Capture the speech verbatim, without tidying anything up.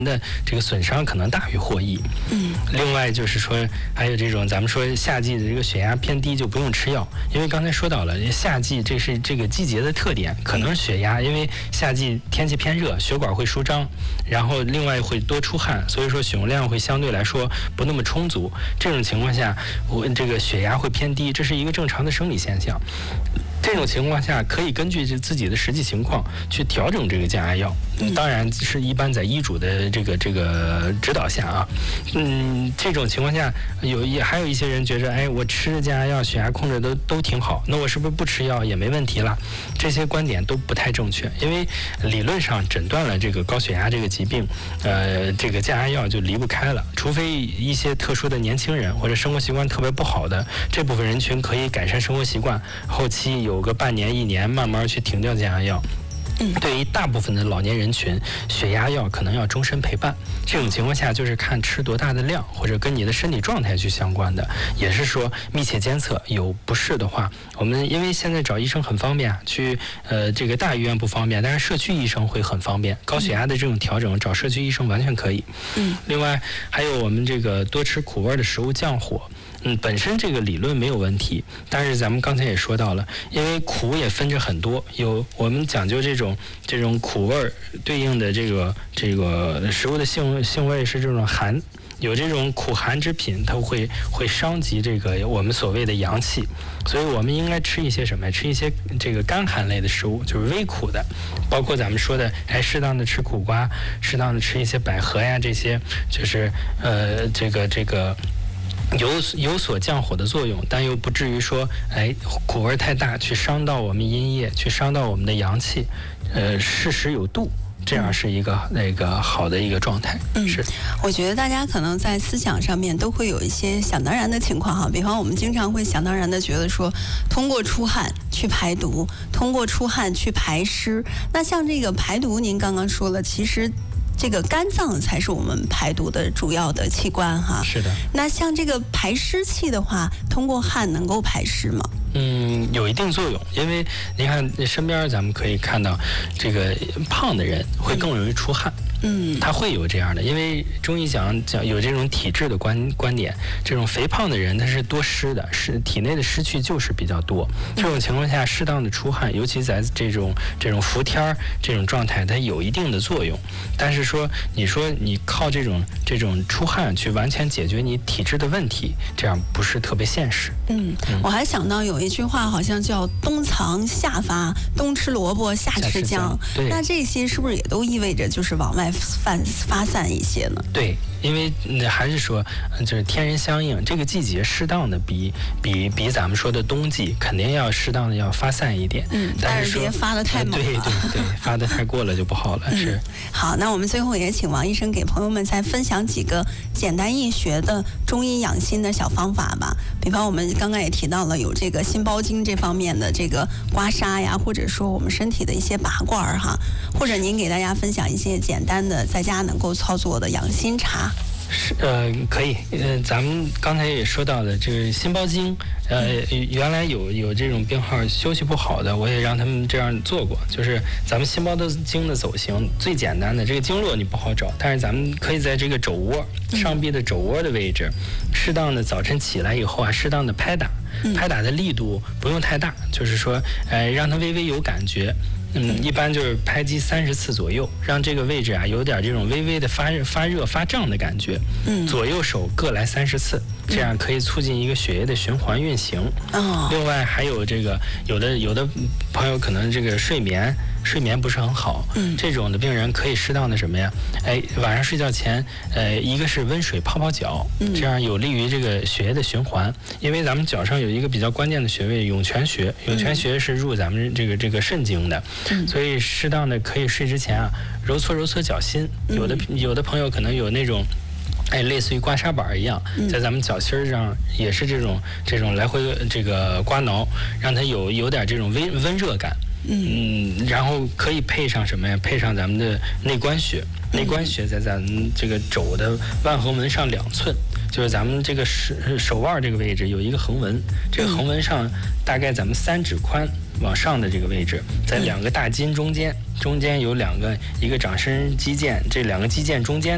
的这个损伤可能大于获益。 嗯， 另外就是说，还有这种咱们说夏季的这个血压偏低就不用吃药，因为刚才说到了夏季这是这个季节的特点，可能是血压，因为夏季天气偏热，血管会舒张，然后另外会多出汗，所以说血容量会相对来说不那么充足。这种情况下，我这个血压会偏低，这是一个正常的生理现象。这种情况下，可以根据自己的实际情况去调整这个降压药。嗯，当然是一般在医嘱的这个这个指导下啊。嗯，这种情况下，有也还有一些人觉着，哎，我吃降压药，血压控制都都挺好，那我是不是不吃药也没问题了？这些观点都不太正确，因为理论上诊断了这个高血压这个疾病，呃，这个降压药就离不开了，除非一些特殊的年轻人或者生活习惯特别不好的这部分人群可以改善生活习惯，后期有有个半年一年慢慢去停掉降压药。对于大部分的老年人群，血压药可能要终身陪伴。这种情况下，就是看吃多大的量，或者跟你的身体状态去相关的。也是说密切监测，有不适的话，我们因为现在找医生很方便，去呃这个大医院不方便，但是社区医生会很方便。高血压的这种调整，找社区医生完全可以。嗯。另外还有我们这个多吃苦味的食物降火。嗯，本身这个理论没有问题，但是咱们刚才也说到了，因为苦也分着很多，有我们讲究这种这种苦味儿对应的这个这个食物的性性味是这种寒，有这种苦寒之品，它会会伤及这个我们所谓的阳气，所以我们应该吃一些什么？吃一些这个干寒类的食物，就是微苦的，包括咱们说的，哎，适当的吃苦瓜，适当的吃一些百合呀，这些就是呃这个这个。有有所降火的作用，但又不至于说，哎，苦味太大，去伤到我们阴液，去伤到我们的阳气，呃，适时有度。这样是一个那个好的一个状态。 嗯， 是。 我觉得大家可能在思想上面都会有一些想当然的情况哈，比方我们经常会想当然的觉得说，通过出汗去排毒，通过出汗去排湿。那像这个排毒，您刚刚说了，其实这个肝脏才是我们排毒的主要的器官哈。 是的。 那像这个排湿气的话，通过汗能够排湿吗？ 嗯，有一定作用，因为您看身边咱们可以看到，这个胖的人会更容易出汗。嗯，他会有这样的，因为中医讲讲有这种体质的观观点，这种肥胖的人他是多湿的，是体内的湿气就是比较多。这种情况下，适当的出汗，尤其在这种这种伏天儿这种状态，它有一定的作用。但是说，你说你靠这种这种出汗去完全解决你体质的问题，这样不是特别现实。 嗯，嗯我还想到有一句话，好像叫“冬藏夏发”，冬吃萝卜，夏吃姜。 对， 那这些是不是也都意味着就是往外发发散一些呢？ 对，因为还是说，就是天人相应，这个季节适当的比比比咱们说的冬季肯定要适当的要发散一点。 嗯，但是别发的太猛了。 对对对，发的太过了就不好了。是。 好，那我们最后也请王医生给朋友们再分享几个简单易学的中医养心的小方法吧。比方我们刚刚也提到了有这个心包经这方面的这个刮痧呀，或者说我们身体的一些拔罐哈，或者您给大家分享一些简单的在家能够操作的养心茶。 是呃可以呃咱们刚才也说到了这个心包经，呃原来有有这种病号休息不好的，我也让他们这样做过，就是咱们心包的经的走形最简单的，这个经络你不好找，但是咱们可以在这个肘窝上臂的肘窝的位置，适当的早晨起来以后啊，适当的拍打，拍打的力度不用太大，就是说呃让它微微有感觉。嗯，一般就是拍击三十次左右，让这个位置啊有点这种微微的发热、发热、发胀的感觉。嗯，左右手各来三十次，这样可以促进一个血液的循环运行。哦。另外还有这个，有的有的朋友可能这个睡眠睡眠不是很好，嗯，这种的病人可以适当的什么呀？哎，晚上睡觉前，呃，一个是温水泡泡脚，这样有利于这个血液的循环。因为咱们脚上有一个比较关键的穴位——涌泉穴，涌泉穴是入咱们这个这个肾经的。所以适当的可以睡之前啊，揉搓揉搓脚心。有的有的朋友可能有那种，哎，类似于刮痧板一样，在咱们脚心上也是这种这种来回这个刮挠，让它有有点这种温温热感。嗯，然后可以配上什么呀？配上咱们的内关穴。内关穴在咱们这个肘的腕横纹上两寸，就是咱们这个手手腕这个位置有一个横纹，这个横纹上大概咱们三指宽往上的这个位置，在两个大筋中间，中间有两个一个掌伸肌腱，这两个肌腱中间